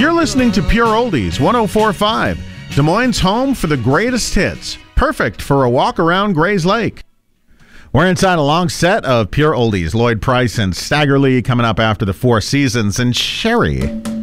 You're listening to Pure Oldies 104.5, Des Moines' home for the greatest hits. Perfect for a walk around Grays Lake. We're inside a long set of Pure Oldies. Lloyd Price and Stagger Lee coming up after the Four Seasons, and Sherry